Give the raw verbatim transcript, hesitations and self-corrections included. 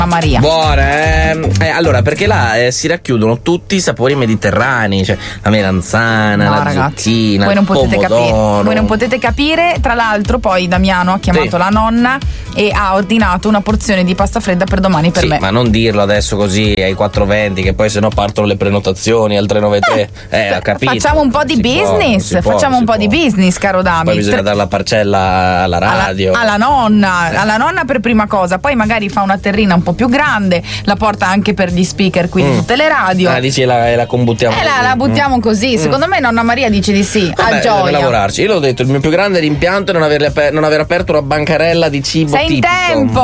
Maria. Buona, eh? Eh, allora, perché là eh, si racchiudono tutti i sapori mediterranei, cioè la melanzana, No, la ragazzi, zucchina, voi non il potete pomodoro. capire. Voi non potete capire. Tra l'altro, poi Damiano ha chiamato Sì. la nonna e ha ordinato una porzione di pasta fredda per domani per Sì, me. ma non dirlo adesso così ai quattro venti, che poi sennò partono le prenotazioni al tre nove tre. Eh, ho capito. Facciamo un po' di Si può, business, si può, facciamo si un po' può. di business, caro Dami. Poi bisogna Tre- dare la parcella alla radio. Alla, alla nonna, alla nonna per prima cosa, poi magari fa una terrina un po' più grande, la porta anche per gli speaker qui di tutte le radio. Ah, dici la, e la combuttiamo. E la, la buttiamo così. Secondo me nonna Maria dice di sì. Vabbè, a deve gioia. lavorarci. Io l'ho detto, il mio più grande rimpianto è non aver, aper- non aver aperto una bancarella di cibo Sei in tipico. tempo.